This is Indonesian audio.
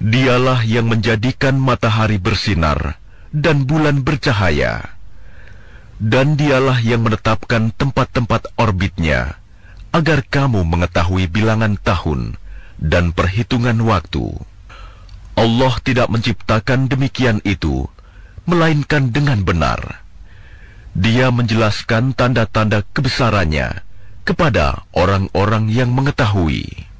Dialah yang menjadikan matahari bersinar dan bulan bercahaya, dan dialah yang menetapkan tempat-tempat orbitnya, agar kamu mengetahui bilangan tahun dan perhitungan waktu. Allah tidak menciptakan demikian itu, melainkan dengan benar. Dia menjelaskan tanda-tanda kebesarannya kepada orang-orang yang mengetahui.